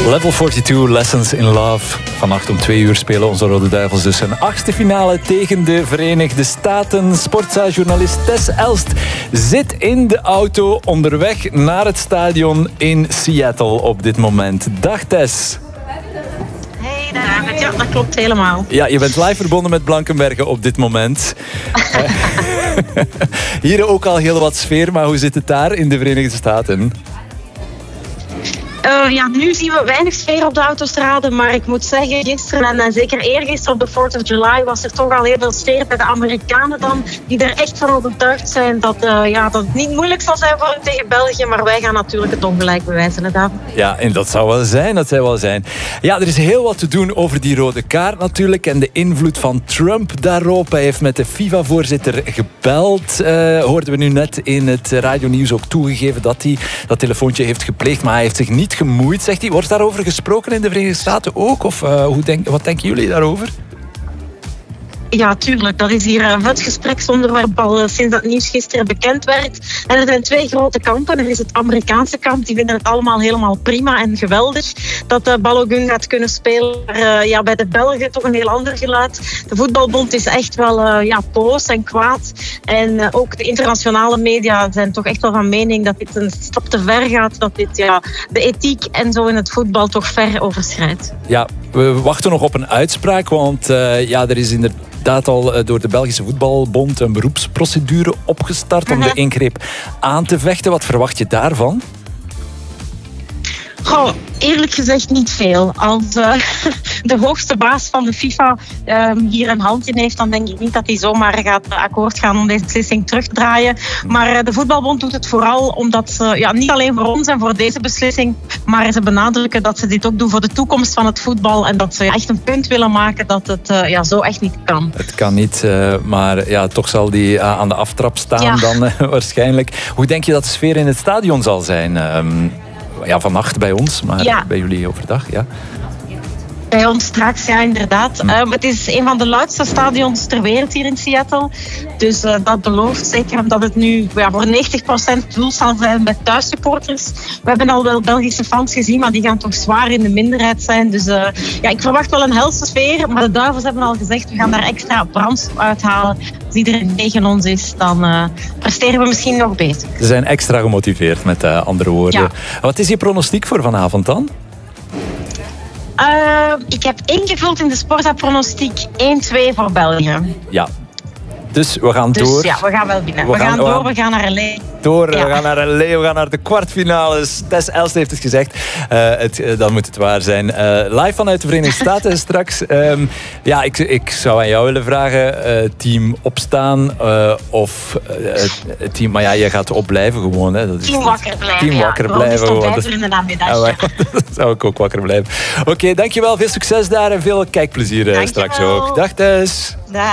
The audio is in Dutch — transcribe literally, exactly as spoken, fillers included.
Level tweeënveertig, Lessons in Love. Vannacht om twee uur spelen onze Rode Duivels dus een achtste finale tegen de Verenigde Staten. Sportza-journalist Tess Elst zit in de auto onderweg naar het stadion in Seattle op dit moment. Dag Tess. Hey David, ja, dat klopt helemaal. Ja, je bent live verbonden met Blankenberge op dit moment. Hier ook al heel wat sfeer, maar hoe zit het daar in de Verenigde Staten? Uh, ja, nu zien we weinig sfeer op de autostraden, maar ik moet zeggen, gisteren en, en zeker eergisteren op de fourth of July was er toch al heel veel sfeer bij de Amerikanen dan, die er echt van overtuigd zijn dat, uh, ja, dat het niet moeilijk zal zijn voor hen tegen België, maar wij gaan natuurlijk het ongelijk bewijzen. Hè, ja, en dat zou wel zijn, dat zou wel zijn. Ja, er is heel wat te doen over die rode kaart natuurlijk en de invloed van Trump daarop. Hij heeft met de FIFA-voorzitter gebeld, uh, hoorden we nu net in het radionieuws ook toegegeven dat hij dat telefoontje heeft gepleegd, maar hij heeft zich niet gemoeid, zegt hij. Wordt daarover gesproken in de Verenigde Staten ook? Of uh, hoe denk, wat denken jullie daarover? Ja, tuurlijk. Dat is hier het gespreksonderwerp al sinds dat nieuws gisteren bekend werd. En er zijn twee grote kampen. Er is het Amerikaanse kamp. Die vinden het allemaal helemaal prima en geweldig dat uh, Balogun gaat kunnen spelen. Maar uh, ja, bij de Belgen toch een heel ander geluid. De voetbalbond is echt wel uh, ja, boos en kwaad. En uh, ook de internationale media zijn toch echt wel van mening dat dit een stap te ver gaat. Dat dit ja, de ethiek en zo in het voetbal toch ver overschrijdt. Ja, we wachten nog op een uitspraak. Want uh, ja, er is inderdaad inderdaad al door de Belgische Voetbalbond een beroepsprocedure opgestart om de ingreep aan te vechten. Wat verwacht je daarvan? Goh, eerlijk gezegd niet veel. Als uh, de hoogste baas van de FIFA uh, hier een handje heeft, dan denk ik niet dat hij zomaar gaat akkoord gaan om deze beslissing terug te draaien. Maar uh, de Voetbalbond doet het vooral omdat ze, ja, niet alleen voor ons en voor deze beslissing, maar ze benadrukken dat ze dit ook doen voor de toekomst van het voetbal en dat ze echt een punt willen maken dat het uh, ja, zo echt niet kan. Het kan niet, uh, maar ja, toch zal die uh, aan de aftrap staan ja. dan uh, waarschijnlijk. Hoe denk je dat de sfeer in het stadion zal zijn? Um, Ja, vannacht bij ons, maar ja. bij jullie overdag, ja. Bij ons straks, ja, inderdaad. Hm. Uh, het is een van de luidste stadions ter wereld hier in Seattle. Dus uh, dat belooft, zeker omdat het nu ja, voor negentig procent doel zal zijn met thuissupporters. We hebben al wel Belgische fans gezien, maar die gaan toch zwaar in de minderheid zijn. Dus uh, ja, ik verwacht wel een helse sfeer. Maar de Duivels hebben al gezegd, we gaan daar extra brand uithalen. Als iedereen tegen ons is, dan uh, presteren we misschien nog beter. Ze zijn extra gemotiveerd, met uh, andere woorden. Ja. Wat is je pronostiek voor vanavond dan? Uh, ik heb ingevuld in de Sportza-pronostiek één twee voor België. Ja. Dus we gaan dus, door. Ja, we gaan wel binnen. We, we gaan, gaan door, we gaan naar L A. Door, ja. we gaan naar L A, we gaan naar de kwartfinales. Tess Elst heeft het gezegd. Uh, het, uh, dan moet het waar zijn. Uh, live vanuit de Verenigde Staten straks. Um, ja, ik, ik zou aan jou willen vragen. Uh, team opstaan uh, of uh, het team... Maar ja, jij gaat opblijven gewoon. Hè. Dat is team wakker blijven. Team wakker ja, blijven. Gewoon. Dat in de namiddag. Ja, dat zou ik ook wakker blijven. Oké, okay, dankjewel. Veel succes daar en veel kijkplezier uh, straks ook. Dag Tess. Dag.